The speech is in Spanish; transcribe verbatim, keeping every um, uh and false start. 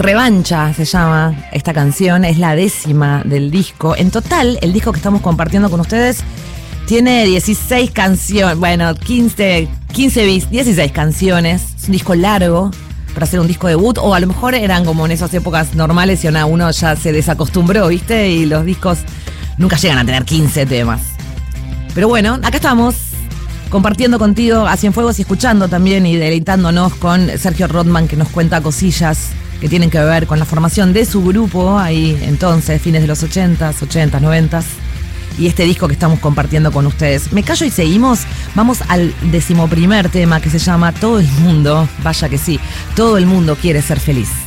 Revancha se llama esta canción, es la décima del disco. En total, el disco que estamos compartiendo con ustedes tiene dieciséis canciones, bueno, quince, quince bis, dieciséis canciones. Es un disco largo para hacer un disco debut, o a lo mejor eran como en esas épocas normales y uno ya se desacostumbró, ¿viste? Y los discos nunca llegan a tener quince temas. Pero bueno, acá estamos, compartiendo contigo a Cienfuegos y escuchando también y deleitándonos con Sergio Rodman, que nos cuenta cosillas que tienen que ver con la formación de su grupo ahí entonces, fines de los ochentas, ochentas, noventas, y este disco que estamos compartiendo con ustedes. Me callo y seguimos. Vamos al decimoprimer tema, que se llama Todo el mundo, vaya que sí, todo el mundo quiere ser feliz.